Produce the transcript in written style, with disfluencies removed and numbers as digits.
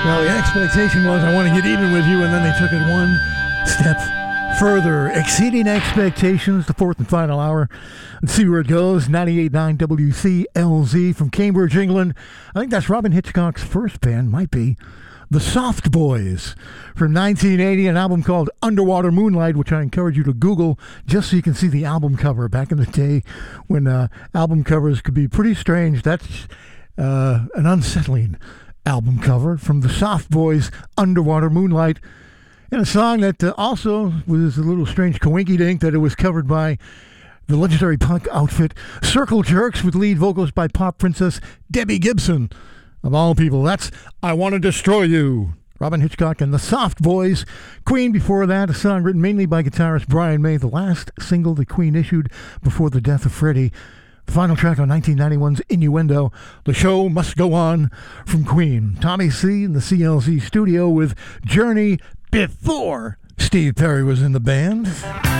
Well, the expectation was I want to get even with you, and then they took it one step further, exceeding expectations, the fourth and final hour. Let's see where it goes. 98.9 WCLZ from Cambridge, England. I think that's Robin Hitchcock's first band, might be the Soft Boys from 1980, an album called Underwater Moonlight, which I encourage you to Google just so you can see the album cover. Back in the day when album covers could be pretty strange, that's an unsettling album cover from the Soft Boys, Underwater Moonlight. And a song that also was a little strange coinky-dink that it was covered by the legendary punk outfit Circle Jerks with lead vocals by pop princess Debbie Gibson. Of all people, that's I Want to Destroy You. Robin Hitchcock and the Soft Boys. Queen before that, a song written mainly by guitarist Brian May, the last single that Queen issued before the death of Freddie. The final track on 1991's Innuendo, The Show Must Go On from Queen. Tommy C in the CLZ studio with Journey before Steve Perry was in the band.